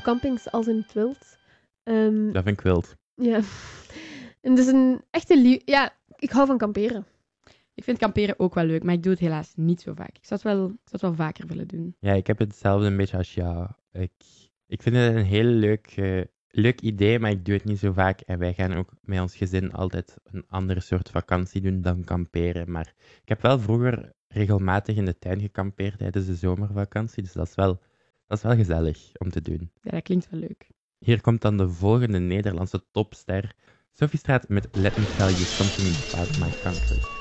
op campings als in het wild. Dat vind ik wild. Ja. En het is een echte Ja, ik hou van kamperen. Ik vind kamperen ook wel leuk, maar ik doe het helaas niet zo vaak. Ik zou het wel vaker willen doen. Ja, ik heb hetzelfde een beetje als jou. Ik vind het een heel leuk idee, maar ik doe het niet zo vaak. En wij gaan ook met ons gezin altijd een andere soort vakantie doen dan kamperen. Maar ik heb wel vroeger regelmatig in de tuin gekampeerd tijdens de zomervakantie. Dus dat is wel gezellig om te doen. Ja, dat klinkt wel leuk. Hier komt dan de volgende Nederlandse topster, Sophie Straat met Let Me Tell You Something About My Country.